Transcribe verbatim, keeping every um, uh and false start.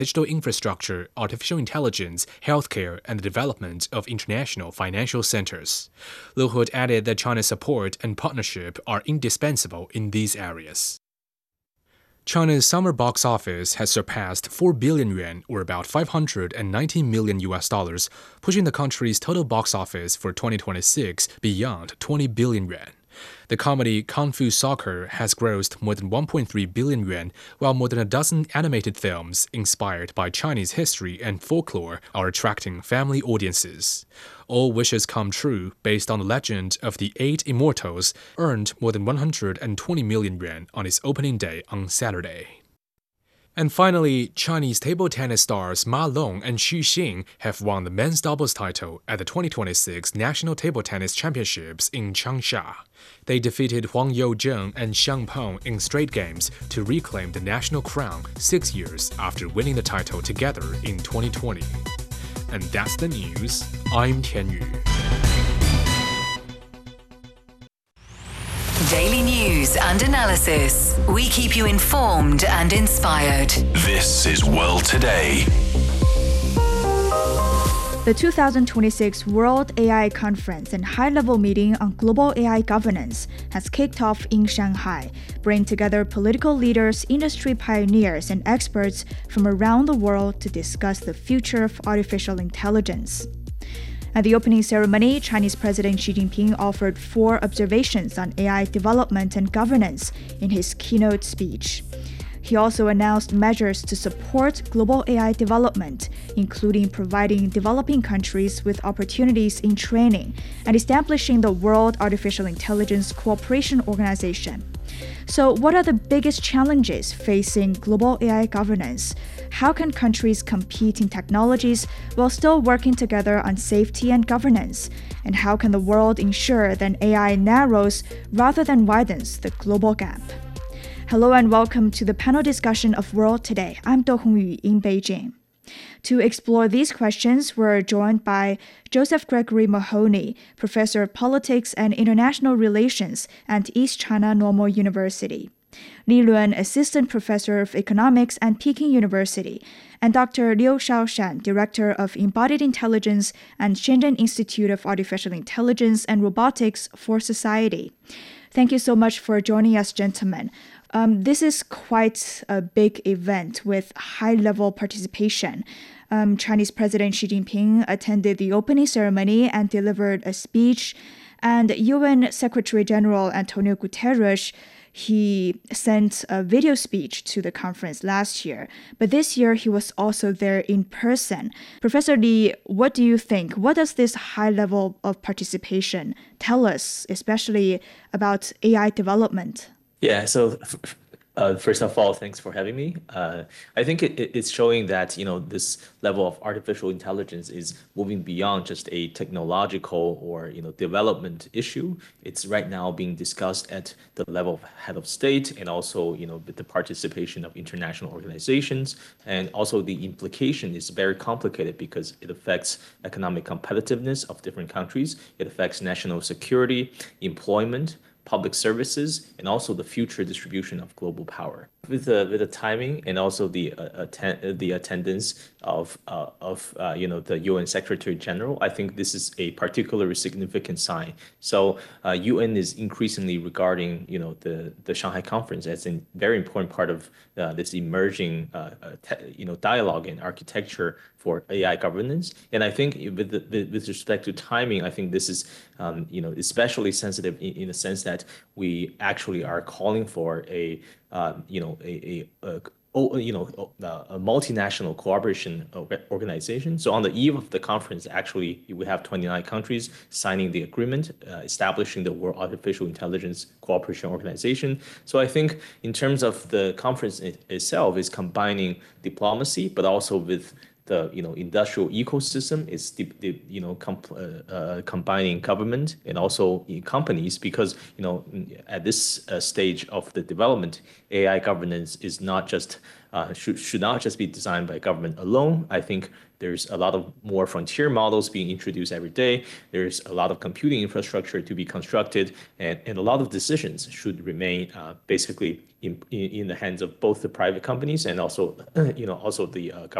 digital infrastructure, artificial intelligence, healthcare, and the development of international financial centers. Liu He added that China's support and partnership are indispensable in these areas. China's summer box office has surpassed four billion yuan, or about five hundred nineteen million U S dollars, pushing the country's total box office for twenty twenty-six beyond twenty billion yuan. The comedy Kung Fu Soccer has grossed more than one point three billion yuan, while more than a dozen animated films inspired by Chinese history and folklore are attracting family audiences. All Wishes Come True, based on the legend of the Eight Immortals, earned more than one hundred twenty million yuan on its opening day on Saturday. And finally, Chinese table tennis stars Ma Long and Xu Xin have won the men's doubles title at the twenty twenty-six National Table Tennis Championships in Changsha. They defeated Huang Youzheng and Xiang Peng in straight games to reclaim the national crown six years after winning the title together in twenty twenty. And that's the news. I'm Tian Yu. Daily news and analysis. We keep you informed and inspired. This is World Today. The two thousand twenty-six World A I Conference and high-level meeting on global A I governance has kicked off in Shanghai, bringing together political leaders, industry pioneers, and experts from around the world to discuss the future of artificial intelligence. At the opening ceremony, Chinese President Xi Jinping offered four observations on A I development and governance in his keynote speech. He also announced measures to support global A I development, including providing developing countries with opportunities in training and establishing the World Artificial Intelligence Cooperation Organization. So, what are the biggest challenges facing global A I governance? How can countries compete in technologies while still working together on safety and governance? And how can the world ensure that A I narrows rather than widens the global gap? Hello and welcome to the panel discussion of World Today. I'm Do Hongyu in Beijing. To explore these questions, we're joined by Joseph Gregory Mahoney, Professor of Politics and International Relations at East China Normal University, Li Luan, Assistant Professor of Economics at Peking University, and Doctor Liu Shaoshan, Director of Embodied Intelligence and Shenzhen Institute of Artificial Intelligence and Robotics for Society. Thank you so much for joining us, gentlemen. Um, this is quite a big event with high-level participation. Um, Chinese President Xi Jinping attended the opening ceremony and delivered a speech, and U N Secretary General Antonio Guterres, he sent a video speech to the conference last year, but this year he was also there in person. Professor Li, what do you think? What does this high level of participation tell us, especially about A I development? Yeah, so uh, first of all, thanks for having me. Uh, I think it, it's showing that, you know, this level of artificial intelligence is moving beyond just a technological or, you know, development issue. It's right now being discussed at the level of head of state and also, you know, with the participation of international organizations. And also the implication is very complicated because it affects economic competitiveness of different countries. It affects national security, employment, public services, and also the future distribution of global power. With the with the timing and also the uh, atten- the attendance of uh, of uh, you know the U N Secretary General, I think this is a particularly significant sign. So uh, U N is increasingly regarding you know the the Shanghai Conference as a very important part of uh, this emerging uh, uh, te- you know dialogue and architecture for A I governance. And I think with the, with respect to timing, I think this is um, you know especially sensitive in, in the sense that we actually are calling for a uh, you know a, a, a oh, you know, a multinational cooperation organization. So on the eve of the conference, actually, we have twenty-nine countries signing the agreement, uh, establishing the World Artificial Intelligence Cooperation Organization. So I think in terms of the conference it, itself is combining diplomacy, but also with the you know industrial ecosystem is the, the you know comp, uh, uh, combining government and also companies, because you know at this uh, stage of the development, A I governance is not just uh, should should not just be designed by government alone. I think there's a lot of more frontier models being introduced every day. There's a lot of computing infrastructure to be constructed, and, and a lot of decisions should remain uh, basically in, in in the hands of both the private companies and also, you know, also the uh, government.